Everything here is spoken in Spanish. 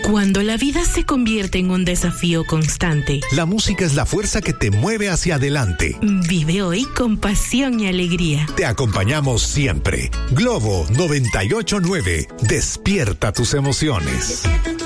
Cuando la vida se convierte en un desafío constante, la música es la fuerza que te mueve hacia adelante. Vive hoy con pasión y alegría. Te acompañamos siempre. Globo 98.9. Despierta tus emociones.